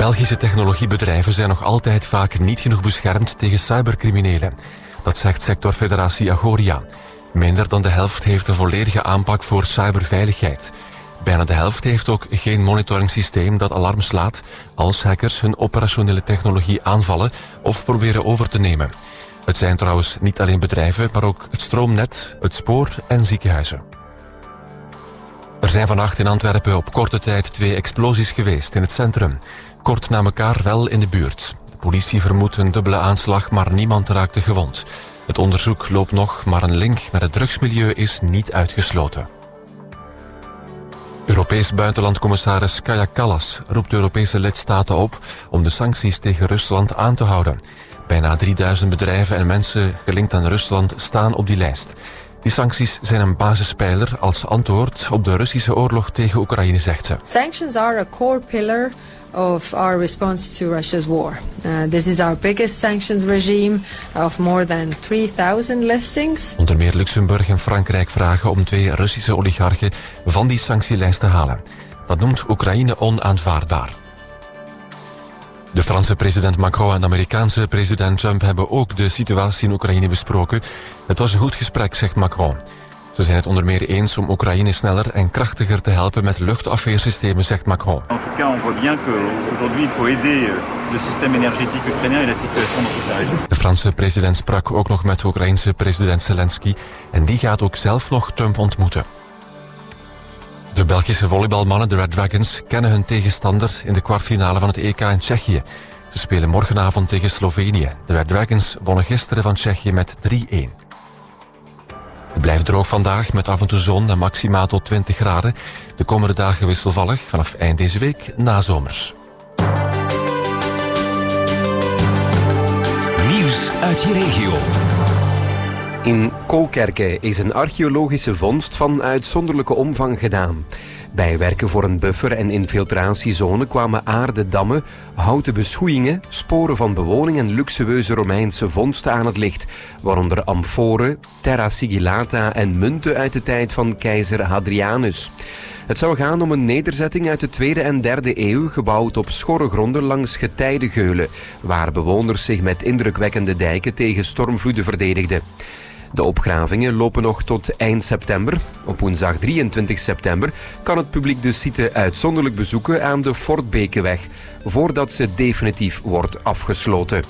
Belgische technologiebedrijven zijn nog altijd vaak niet genoeg beschermd tegen cybercriminelen. Dat zegt sectorfederatie Agoria. Minder dan de helft heeft een volledige aanpak voor cyberveiligheid. Bijna de helft heeft ook geen monitoringssysteem dat alarm slaat als hackers hun operationele technologie aanvallen of proberen over te nemen. Het zijn trouwens niet alleen bedrijven, maar ook het stroomnet, het spoor en ziekenhuizen. Er zijn vannacht in Antwerpen op korte tijd 2 explosies geweest in het centrum. Kort na elkaar wel in de buurt. De politie vermoedt een dubbele aanslag, maar niemand raakte gewond. Het onderzoek loopt nog, maar een link met het drugsmilieu is niet uitgesloten. Europees buitenlandcommissaris Kaja Kallas roept de Europese lidstaten op om de sancties tegen Rusland aan te houden. Bijna 3000 bedrijven en mensen gelinkt aan Rusland staan op die lijst. Die sancties zijn een basispijler als antwoord op de Russische oorlog tegen Oekraïne, zegt ze. Sanctions are a core pillar of our response to Russia's war. This is our biggest sanctions regime of more than 3000 listings. Onder meer Luxemburg en Frankrijk vragen om 2 Russische oligarchen van die sanctielijst te halen. Dat noemt Oekraïne onaanvaardbaar. De Franse president Macron en de Amerikaanse president Trump hebben ook de situatie in Oekraïne besproken. Het was een goed gesprek, zegt Macron. Ze zijn het onder meer eens om Oekraïne sneller en krachtiger te helpen met luchtafweersystemen, zegt Macron. En tout cas, on voit bien qu'aujourd'hui il faut aider le système énergétique ukrainien et la situation dans toute la région. De Franse president sprak ook nog met de Oekraïense president Zelensky en die gaat ook zelf nog Trump ontmoeten. De Belgische volleybalmannen, de Red Dragons, kennen hun tegenstander in de kwartfinale van het EK in Tsjechië. Ze spelen morgenavond tegen Slovenië. De Red Dragons wonnen gisteren van Tsjechië met 3-1. Het blijft droog vandaag met af en toe zon en maximaal tot 20 graden. De komende dagen wisselvallig, vanaf eind deze week nazomers. Nieuws uit je regio. In Kolkerke is een archeologische vondst van uitzonderlijke omvang gedaan. Bij werken voor een buffer- en infiltratiezone kwamen aarden dammen, houten beschoeiingen, sporen van bewoning en luxueuze Romeinse vondsten aan het licht, waaronder amforen, terra sigillata en munten uit de tijd van keizer Hadrianus. Het zou gaan om een nederzetting uit de 2e en 3e eeuw, gebouwd op schorre gronden langs Getijdegeulen, waar bewoners zich met indrukwekkende dijken tegen stormvloeden verdedigden. De opgravingen lopen nog tot eind september. Op woensdag 23 september kan het publiek de site uitzonderlijk bezoeken aan de Fortbekeweg, voordat ze definitief wordt afgesloten.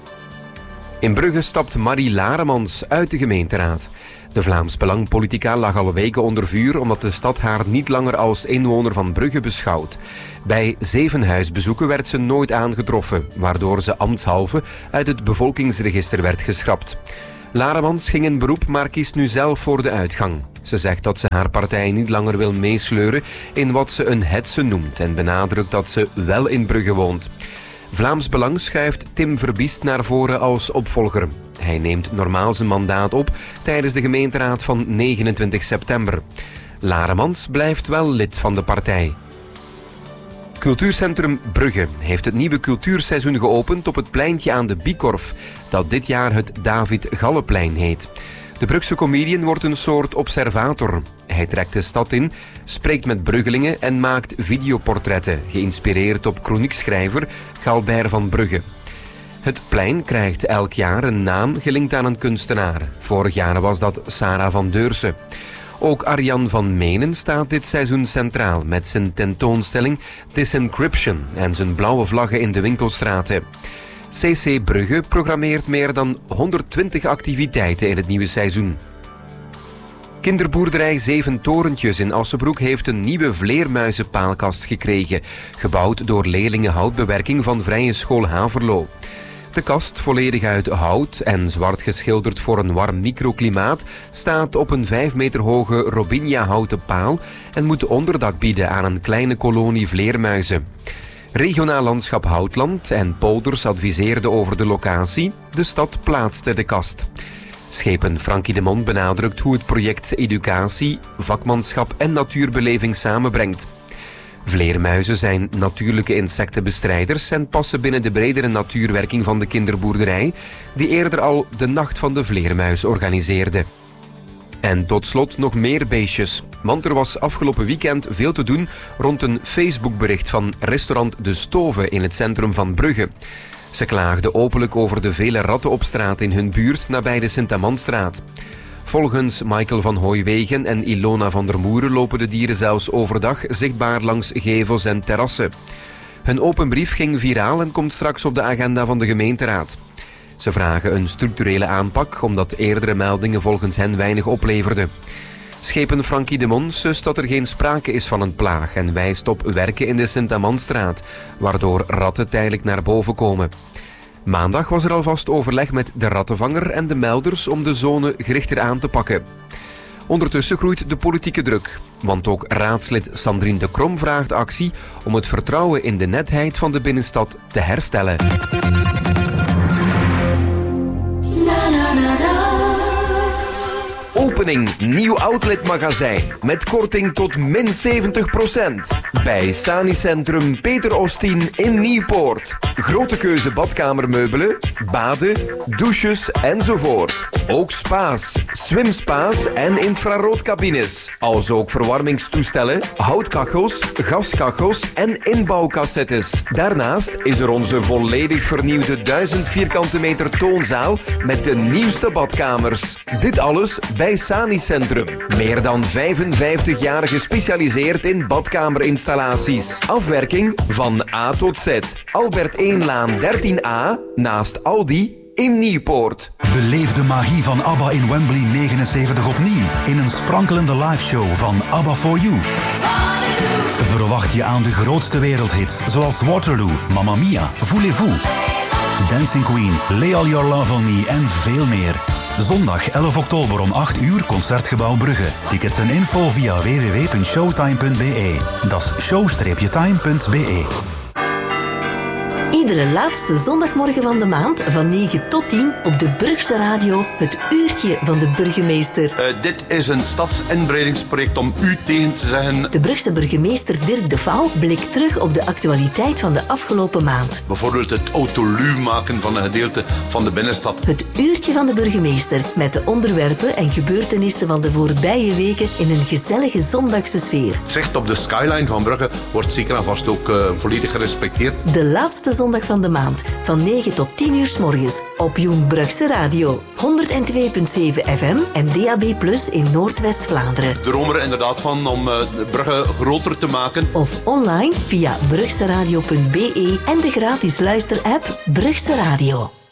In Brugge stapt Marie Laremans uit de gemeenteraad. De Vlaams Belang-politica lag al weken onder vuur omdat de stad haar niet langer als inwoner van Brugge beschouwt. Bij 7 huisbezoeken werd ze nooit aangetroffen, waardoor ze ambtshalve uit het bevolkingsregister werd geschrapt. Laremans ging in beroep, maar kiest nu zelf voor de uitgang. Ze zegt dat ze haar partij niet langer wil meesleuren in wat ze een hetze noemt en benadrukt dat ze wel in Brugge woont. Vlaams Belang schuift Tim Verbiest naar voren als opvolger. Hij neemt normaal zijn mandaat op tijdens de gemeenteraad van 29 september. Laremans blijft wel lid van de partij. Cultuurcentrum Brugge heeft het nieuwe cultuurseizoen geopend op het pleintje aan de Bikorf, dat dit jaar het David Galleplein heet. De Brugse comedian wordt een soort observator. Hij trekt de stad in, spreekt met Bruggelingen en maakt videoportretten, geïnspireerd op chroniekschrijver Galbert van Brugge. Het plein krijgt elk jaar een naam gelinkt aan een kunstenaar. Vorig jaar was dat Sarah van Deurse. Ook Arjan van Menen staat dit seizoen centraal met zijn tentoonstelling Disencryption en zijn blauwe vlaggen in de winkelstraten. CC Brugge programmeert meer dan 120 activiteiten in het nieuwe seizoen. Kinderboerderij 7 Torentjes in Assenbroek heeft een nieuwe vleermuizenpaalkast gekregen, gebouwd door leerlingen houtbewerking van Vrije School Haverlo. De kast, volledig uit hout en zwart geschilderd voor een warm microklimaat, staat op een 5 meter hoge Robinia-houten paal en moet onderdak bieden aan een kleine kolonie vleermuizen. Regionaal Landschap Houtland en Polders adviseerden over de locatie. De stad plaatste de kast. Schepen Frankie de Mond benadrukt hoe het project educatie, vakmanschap en natuurbeleving samenbrengt. Vleermuizen zijn natuurlijke insectenbestrijders en passen binnen de bredere natuurwerking van de kinderboerderij, die eerder al de Nacht van de Vleermuis organiseerde. En tot slot nog meer beestjes. Want er was afgelopen weekend veel te doen rond een Facebookbericht van restaurant De Stove in het centrum van Brugge. Ze klaagden openlijk over de vele ratten op straat in hun buurt nabij de Sint-Amandstraat. Volgens Michael van Hooiwegen en Ilona van der Moeren lopen de dieren zelfs overdag zichtbaar langs gevels en terrassen. Hun open brief ging viraal en komt straks op de agenda van de gemeenteraad. Ze vragen een structurele aanpak, omdat eerdere meldingen volgens hen weinig opleverden. Schepen Frankie de Mon sust dat er geen sprake is van een plaag en wijst op werken in de Sint-Amandstraat, waardoor ratten tijdelijk naar boven komen. Maandag was er alvast overleg met de rattenvanger en de melders om de zone gerichter aan te pakken. Ondertussen groeit de politieke druk, want ook raadslid Sandrine de Krom vraagt actie om het vertrouwen in de netheid van de binnenstad te herstellen. Opening nieuw outletmagazijn met korting tot min 70% bij Sani Centrum Peter Ostien in Nieuwpoort. Grote keuze badkamermeubelen, baden, douches enzovoort. Ook spa's, swimspa's en infraroodcabines. Als ook verwarmingstoestellen, houtkachels, gaskachels en inbouwcassettes. Daarnaast is er onze volledig vernieuwde 1000 vierkante meter toonzaal met de nieuwste badkamers. Dit alles bij Sani Centrum. Meer dan 55 jaar gespecialiseerd in badkamerinstallaties. Afwerking van A tot Z. Albert 1-laan 13A naast Aldi in Nieuwpoort. Beleef de magie van ABBA in Wembley 79 opnieuw in een sprankelende liveshow van ABBA For You. Verwacht je aan de grootste wereldhits zoals Waterloo, Mamma Mia, Voulez-vous, Dancing Queen, Lay All Your Love On Me en veel meer. Zondag 11 oktober om 8 uur, Concertgebouw Brugge. Tickets en info via www.showtime.be. Dat is show-time.be. Iedere laatste zondagmorgen van de maand van 9 tot 10 op de Brugse Radio het uurtje van de burgemeester. Dit is een stadsinbreidingsproject om u tegen te zeggen. De Brugse burgemeester Dirk de Vouw blikt terug op de actualiteit van de afgelopen maand. Bijvoorbeeld het autoluw maken van een gedeelte van de binnenstad. Het uurtje van de burgemeester met de onderwerpen en gebeurtenissen van de voorbije weken in een gezellige zondagse sfeer. Het zicht op de skyline van Brugge wordt zeker en vast ook volledig gerespecteerd. De laatste zondag van de maand van 9 tot 10 uur 's morgens op Jong Brugse Radio. 102.7 FM en DAB+ in Noordwest-Vlaanderen. Droom er inderdaad van om Brugge groter te maken. Of online via brugseradio.be en de gratis luisterapp Brugse Radio.